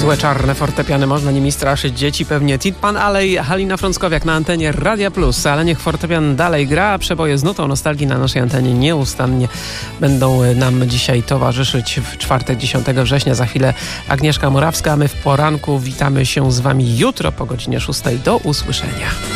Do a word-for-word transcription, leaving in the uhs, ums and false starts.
Złe czarne fortepiany, można nimi straszyć dzieci, pewnie Titpan Alley, Halina Frąckowiak na antenie Radia Plus. Ale niech fortepian dalej gra, a przeboje z nutą nostalgii na naszej antenie nieustannie będą nam dzisiaj towarzyszyć w czwartek dziesiątego września. Za chwilę Agnieszka Morawska, a my w poranku witamy się z wami jutro po godzinie szóstej. Do usłyszenia.